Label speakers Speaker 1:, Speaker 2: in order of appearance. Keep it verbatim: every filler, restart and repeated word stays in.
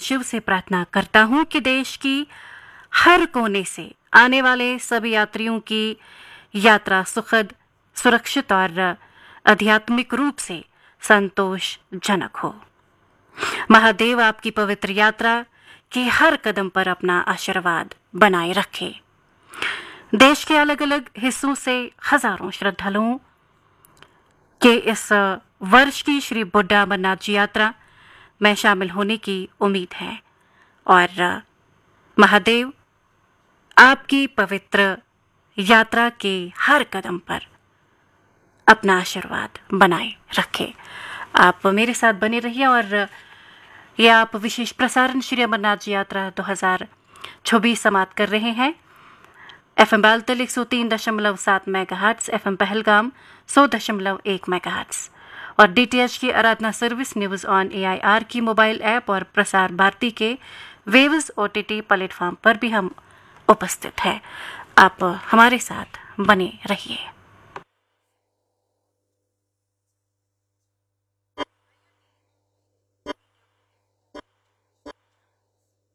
Speaker 1: शिव से प्रार्थना करता हूँ कि देश की हर कोने से आने वाले सभी यात्रियों की यात्रा सुखद, सुरक्षित और आध्यात्मिक रूप से संतोषजनक हो। महादेव आपकी पवित्र यात्रा के हर कदम पर अपना आशीर्वाद बनाए रखे। देश के अलग अलग हिस्सों से हजारों श्रद्धालुओं के इस वर्ष की श्री बुड्ढा अमरनाथ जी यात्रा में शामिल होने की उम्मीद है और महादेव आपकी पवित्र यात्रा के हर कदम पर अपना आशीर्वाद बनाए रखे। आप मेरे साथ बने रहिए और ये आप विशेष प्रसारण श्री अमरनाथ जी यात्रा दो हज़ार चौबीस समाप्त कर रहे हैं। एफ एम बालतल एक सौ तीन दशमलव सात मेगाहर्ट्ज, एफ एम पहलगाम सौ दशमलव एक मेगाहर्ट्ज और डीटीएच की आराधना सर्विस न्यूज ऑन एआईआर की मोबाइल ऐप और प्रसार भारती के वेव्स ओटीटी प्लेटफॉर्म पर भी हम उपस्थित हैं। आप हमारे साथ बने रहिए।